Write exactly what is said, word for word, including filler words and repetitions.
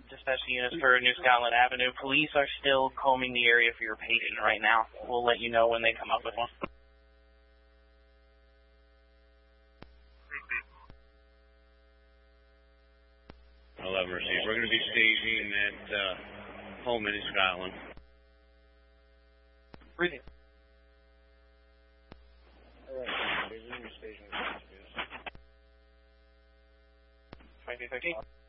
Dispatch units for New Scotland Avenue. Police are still combing the area for your patient right now. We'll let you know when they come up with one. eleven received. We're going to be staging at uh, home in Scotland. Breathing. All right. Staging. twenty thirteen.